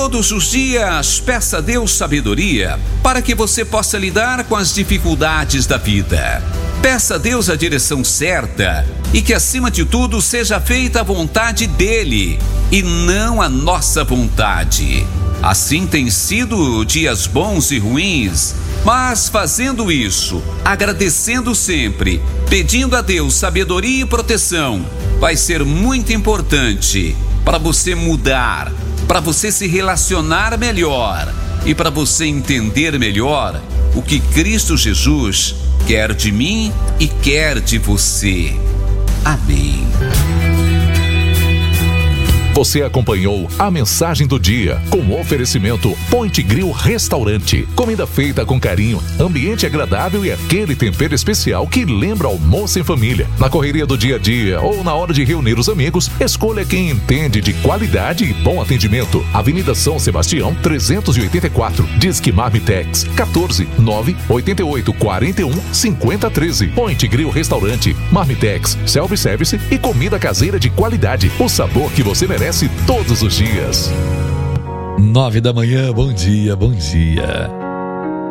Todos os dias, peça a Deus sabedoria para que você possa lidar com as dificuldades da vida. Peça a Deus a direção certa e que, acima de tudo, seja feita a vontade dEle e não a nossa vontade. Assim tem sido dias bons e ruins, mas fazendo isso, agradecendo sempre, pedindo a Deus sabedoria e proteção, vai ser muito importante para você mudar, para você se relacionar melhor e para você entender melhor o que Cristo Jesus quer de mim e quer de você. Amém. Você acompanhou a mensagem do dia com o oferecimento Point Grill Restaurante. Comida feita com carinho, ambiente agradável e aquele tempero especial que lembra almoço em família. Na correria do dia a dia ou na hora de reunir os amigos, escolha quem entende de qualidade e bom atendimento. Avenida São Sebastião, 384. Disque Marmitex, 14 988 41 50 13. Point Grill Restaurante. Marmitex, self-service e comida caseira de qualidade. O sabor que você merece todos os dias. 9 da manhã, bom dia, bom dia.